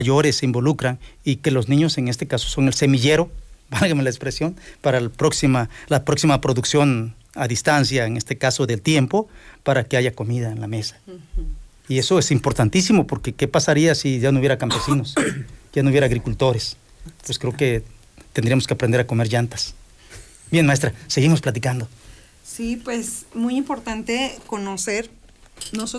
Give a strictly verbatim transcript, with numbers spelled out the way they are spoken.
mayores se involucran y que los niños en este caso son el semillero, válgame la expresión, para la próxima, la próxima producción a distancia, en este caso del tiempo, para que haya comida en la mesa. Uh-huh. Y eso es importantísimo, porque ¿qué pasaría si ya no hubiera campesinos, ya no hubiera agricultores? Pues creo que tendríamos que aprender a comer llantas. Bien, maestra, seguimos platicando. Sí, pues muy importante conocer nosotros.